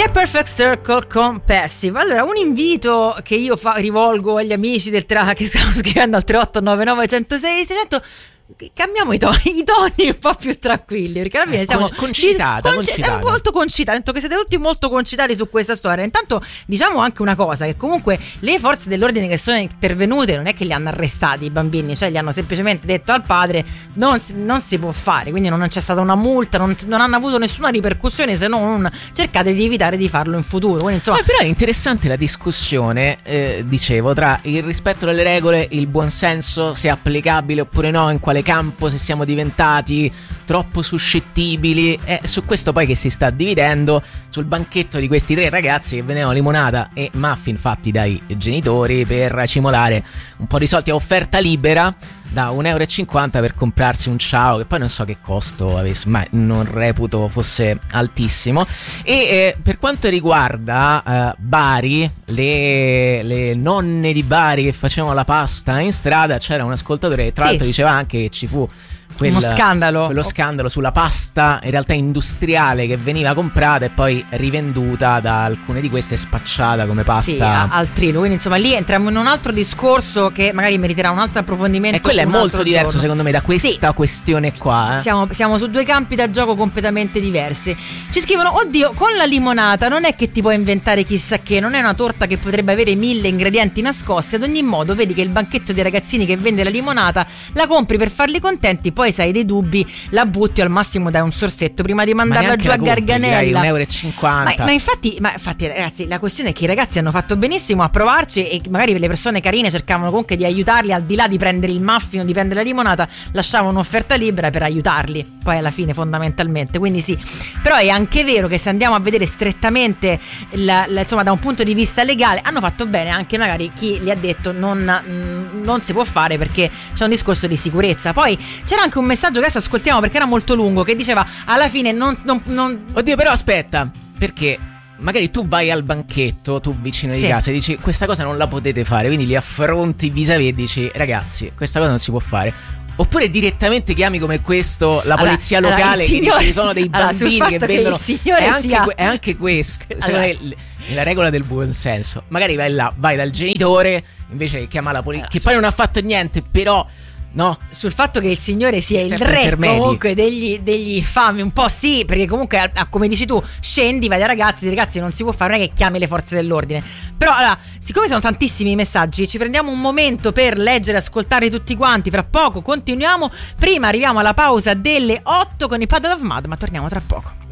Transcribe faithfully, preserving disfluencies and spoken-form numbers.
Che Perfect Circle con Passive. Allora, un invito che io fa, rivolgo agli amici del Tra che stanno scrivendo al tre otto nove nove uno zero sei sei zero zero, cambiamo i toni, i toni un po' più tranquilli, perché alla fine eh, siamo concitata, conci- concitata. È molto concitata, detto che siete tutti molto concitati su questa storia. Intanto diciamo anche una cosa, che comunque le forze dell'ordine che sono intervenute non è che li hanno arrestati i bambini, cioè gli hanno semplicemente detto al padre non, non si può fare, quindi non c'è stata una multa, non, non hanno avuto nessuna ripercussione se non cercate di evitare di farlo in futuro. Quindi, insomma, eh, però è interessante la discussione, eh, dicevo, tra il rispetto delle regole, il buonsenso, se è applicabile oppure no, in quale campo, se siamo diventati troppo suscettibili. È su questo poi che si sta dividendo, sul banchetto di questi tre ragazzi che vendevano limonata e muffin fatti dai genitori per cimolare un po' di soldi a offerta libera da un euro e cinquanta per comprarsi un ciao, che poi non so che costo avesse, ma non reputo fosse altissimo. E eh, per quanto riguarda eh, Bari, le, le nonne di Bari che facevano la pasta in strada, c'era un ascoltatore che tra sì. l'altro diceva anche che ci fu Quel, uno scandalo quello scandalo sulla pasta in realtà industriale che veniva comprata e poi rivenduta da alcune di queste, spacciata come pasta, sì, al trilo. Quindi insomma lì entriamo in un altro discorso che magari meriterà un altro approfondimento, e quello è molto diverso giorno. secondo me da questa sì. questione qua, eh. siamo, siamo su due campi da gioco completamente diversi. Ci scrivono: oddio, con la limonata non è che ti puoi inventare chissà che, non è una torta che potrebbe avere mille ingredienti nascosti. Ad ogni modo vedi che il banchetto dei ragazzini che vende la limonata la compri per farli contenti, poi se hai dei dubbi la butti o al massimo dai un sorsetto prima di mandarla giù a Garganella. un euro e cinquanta. Ma, ma infatti, ma infatti ragazzi, la questione è che i ragazzi hanno fatto benissimo a provarci e magari le persone carine cercavano comunque di aiutarli, al di là di prendere il muffin o di prendere la limonata, lasciavano un'offerta libera per aiutarli poi alla fine fondamentalmente. Quindi sì, però è anche vero che se andiamo a vedere strettamente la, la, insomma da un punto di vista legale, hanno fatto bene anche magari chi gli ha detto non, non si può fare perché c'è un discorso di sicurezza. Poi c'era anche un messaggio che adesso ascoltiamo perché era molto lungo, che diceva alla fine non, non, non... Oddio, però aspetta, perché magari tu vai al banchetto, tu vicino di sì. casa, e dici questa cosa non la potete fare, quindi li affronti vis-à-vis e dici ragazzi questa cosa non si può fare. Oppure direttamente chiami come questo la allora, polizia allora, locale signore, che dice ci sono dei bambini allora, che che vendono. È anche, sia... è anche questo, allora. secondo me, la regola del buon senso. Magari vai là, vai dal genitore invece che chiama la polizia, allora, che su... poi non ha fatto niente, però no, sul fatto che il signore sia il re comunque degli, degli fami un po' sì, perché comunque a, a, come dici tu scendi, vai dai ragazzi, ragazzi non si può fare, non è che chiami le forze dell'ordine. Però allora, siccome sono tantissimi messaggi, ci prendiamo un momento per leggere e ascoltare tutti quanti, fra poco continuiamo, prima arriviamo alla pausa delle otto con i Puddle of Mud, ma torniamo tra poco.